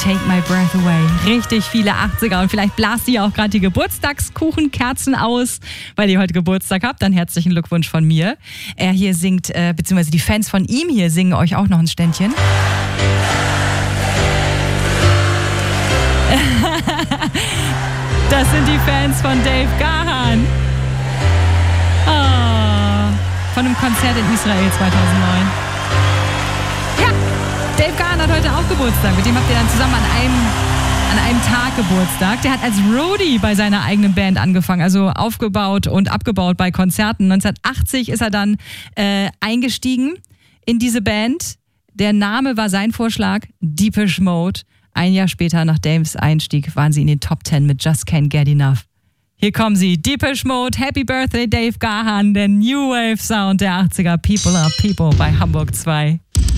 Take My Breath Away. Richtig viele 80er und vielleicht blast ihr auch gerade die Geburtstagskuchenkerzen aus, weil ihr heute Geburtstag habt. Dann herzlichen Glückwunsch von mir. Er hier singt, beziehungsweise die Fans von ihm hier singen euch auch noch ein Ständchen. Das sind die Fans von Dave Gahan. Von einem Konzert in Israel 2009. Ja, Dave Gahan hat heute auch Geburtstag. Mit dem habt ihr dann zusammen an einem Tag Geburtstag. Der hat als Roadie bei seiner eigenen Band angefangen, also aufgebaut und abgebaut bei Konzerten. 1980 ist er dann eingestiegen in diese Band. Der Name war sein Vorschlag, Depeche Mode. Ein Jahr später, nach Daves Einstieg, waren sie in den Top 10 mit Just Can't Get Enough. Hier kommen sie, Depeche Mode, Happy Birthday Dave Gahan, der New Wave Sound der 80er, People are People bei Hamburg 2.